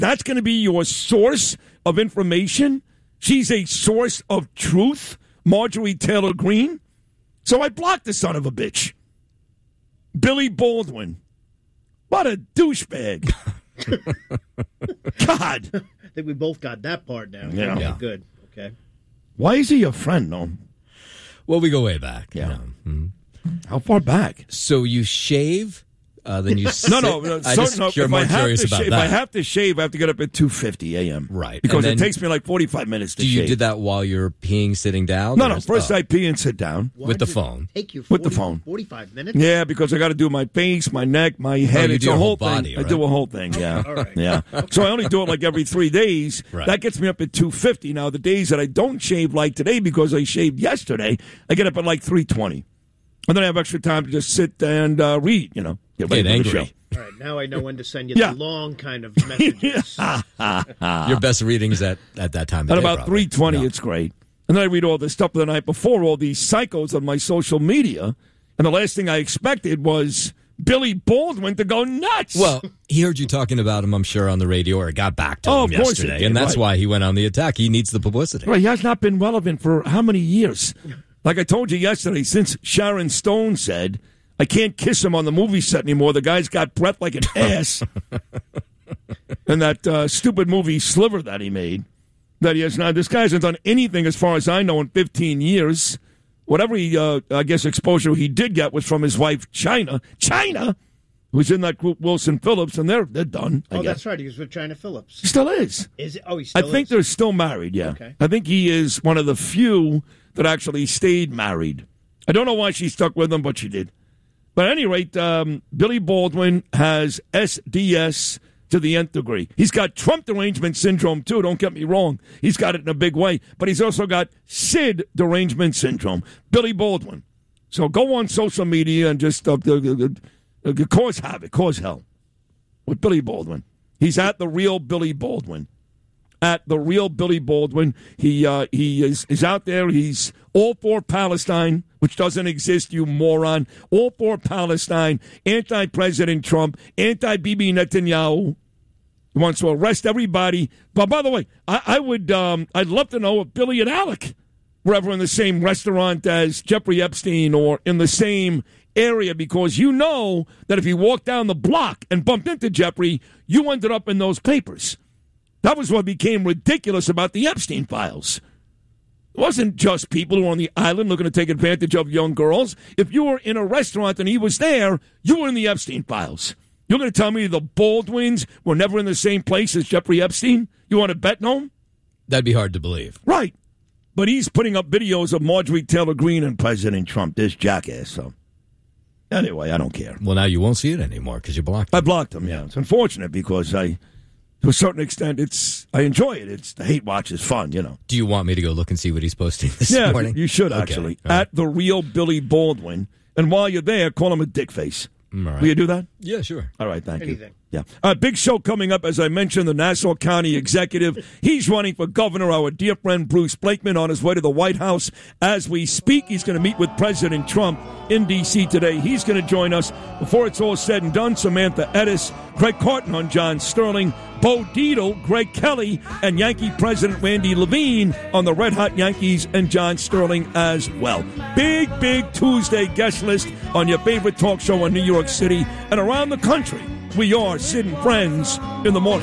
that's going to be your source of information. She's a source of truth, Marjorie Taylor Greene. So I blocked the son of a bitch. Billy Baldwin. What a douchebag. God. I think we both got that part down. Yeah. Okay, good. Okay. Why is he your friend, though? Well, we go way back. Yeah. Mm-hmm. How far back? So you shave, then you sit. No. You're more curious about that. If I have to shave, I have to get up at 2:50 a.m. Right. Because it takes me like 45 minutes to shave. Do you do that while you're peeing sitting down? No. First I pee and sit down. With the phone. Take you with the phone. 45 minutes? Yeah, because I got to do my face, my neck, my head. You it's do a your whole whole thing. body, right? I do a whole thing, yeah. All right. Yeah. So I only do it like every 3 days. Right. That gets me up at 2:50. Now, the days that I don't shave like today because I shaved yesterday, I get up at like 3:20. And then I have extra time to just sit and read, Get ready for the show. All right, now I know when to send you the long kind of messages. Your best readings at that time of At day, about 3:20, it's great. And then I read all this stuff the night before, all these psychos on my social media. And the last thing I expected was Billy Baldwin to go nuts. Well, he heard you talking about him, I'm sure, on the radio, or it got back to him of course yesterday. it did, And that's right. why he went on the attack. He needs the publicity. Right, he has not been relevant for how many years? Like I told you yesterday, since Sharon Stone said, I can't kiss him on the movie set anymore. The guy's got breath like an ass. And that stupid movie Sliver that he made, that he has not. This guy hasn't done anything, as far as I know, in 15 years. Whatever exposure he did get was from his wife, China. China, who's in that group, Wilson Phillips, and they're done. I guess. That's right. He was with China Phillips. He still is. Is it? Oh, he still is? I think they're still married, yeah. Okay. I think he is one of the few that actually stayed married. I don't know why she stuck with him, but she did. But at any rate, Billy Baldwin has SDS to the nth degree. He's got Trump derangement syndrome, too. Don't get me wrong. He's got it in a big way. But he's also got Sid derangement syndrome. Billy Baldwin. So go on social media and just cause havoc, cause hell with Billy Baldwin. He's at the real Billy Baldwin. At the real Billy Baldwin. He is out there. He's all for Palestine, which doesn't exist, you moron. All for Palestine, anti-President Trump, anti-Bibi Netanyahu. He wants to arrest everybody. But by the way, I'd love to know if Billy and Alec were ever in the same restaurant as Jeffrey Epstein or in the same area, because you know that if you walked down the block and bumped into Jeffrey, you ended up in those papers. That was what became ridiculous about the Epstein files. It wasn't just people who were on the island looking to take advantage of young girls. If you were in a restaurant and he was there, you were in the Epstein files. You're going to tell me the Baldwins were never in the same place as Jeffrey Epstein? You want to bet no? That'd be hard to believe. Right. But he's putting up videos of Marjorie Taylor Greene and President Trump, this jackass. So anyway, I don't care. Well, now you won't see it anymore because you blocked him. I blocked him, yeah. It's unfortunate because to a certain extent, I enjoy it. It's the hate watch is fun, Do you want me to go look and see what he's posting this morning? You should, actually. At the real Billy Baldwin. And while you're there, call him a dick face. All right. Will you do that? Yeah, sure. All right, thank Anything. you. Yeah. Big show coming up, as I mentioned, the Nassau County Executive. He's running for governor, our dear friend Bruce Blakeman, on his way to the White House. As we speak, he's going to meet with President Trump in D.C. today. He's going to join us. Before it's all said and done, Samantha Edis, Greg Carton on John Sterling, Bo Dietl, Greg Kelly, and Yankee President Randy Levine on the Red Hot Yankees and John Sterling as well. Big Tuesday guest list on your favorite talk show in New York City and around the country. We are Sid and Friends in the morning.